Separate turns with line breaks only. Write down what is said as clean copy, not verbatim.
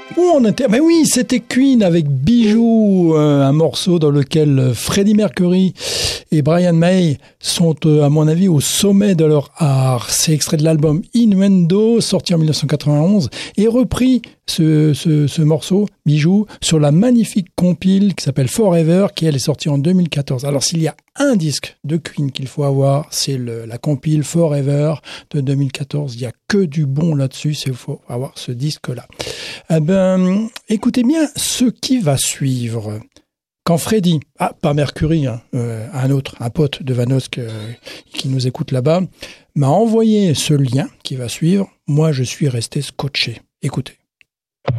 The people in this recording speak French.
Où on était? Mais oui, c'était Queen avec Bijou, un morceau dans lequel Freddie Mercury et Brian May sont, à mon avis, au sommet de leur art. C'est extrait de l'album Innuendo, sorti en 1991, et repris ce morceau, Bijou, sur la magnifique compile qui s'appelle Forever, qui elle est sortie en 2014. Alors s'il y a un disque de Queen qu'il faut avoir, c'est la compile Forever de 2014. Il n'y a que du bon là-dessus, il faut avoir ce disque-là. Écoutez bien ce qui va suivre. Quand Freddie, pas Mercury, un pote de Vanosque qui nous écoute là-bas, m'a envoyé ce lien qui va suivre, moi je suis resté scotché. Écoutez.